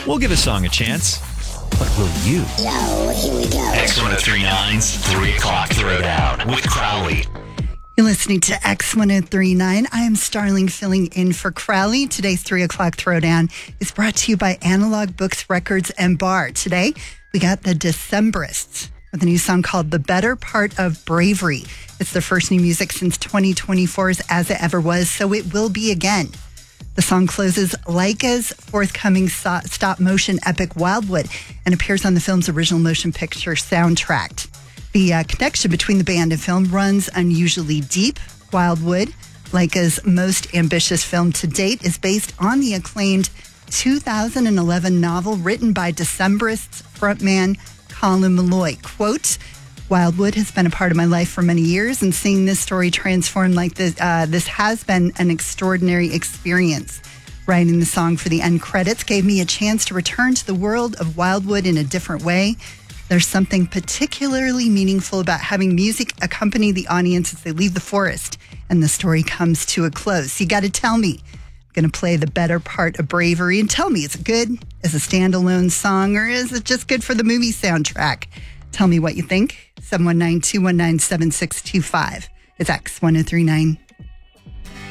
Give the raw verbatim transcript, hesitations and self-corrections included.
We'll give a song a chance. But will you? Yo, here we go. X ten thirty-nine's three o'clock Throwdown with Crowley. You're listening to X ten thirty-nine. I am Starling filling in for Crowley. Today's three o'clock Throwdown is brought to you by Analog Books, Records, and Bar. Today, we got the Decemberists with a new song called The Better Part of Bravery. It's their first new music since twenty twenty-four's As It Ever Was, so it will be again. The song closes Laika's forthcoming so- stop-motion epic Wildwood and appears on the film's original motion picture soundtrack. The uh, connection between the band and film runs unusually deep. Wildwood, Laika's most ambitious film to date, is based on the acclaimed two thousand eleven novel written by Decemberists frontman Colin Meloy. Quote, Wildwood has been a part of my life for many years, and seeing this story transform like this, uh, this has been an extraordinary experience. Writing the song for the end credits gave me a chance to return to the world of Wildwood in a different way. There's something particularly meaningful about having music accompany the audience as they leave the forest and the story comes to a close. You got to tell me. I'm going to play The Better Part of Bravery and tell me, is it good as a standalone song or is it just good for the movie soundtrack? Tell me what you think. seven one nine, two one nine, seven six two five. It's X ten thirty-nine.